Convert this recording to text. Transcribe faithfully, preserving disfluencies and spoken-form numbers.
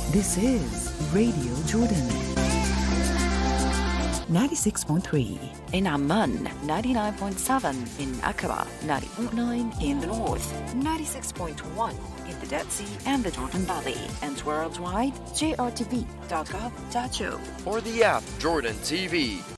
This is Radio Jordan. ninety-six point three in Amman, ninety-nine point seven in Aqaba, ninety point nine in the north, ninety-six point one in the Dead Sea and the Jordan Valley, and worldwide, j r t v dot gov dot u. Or the app Jordan T V.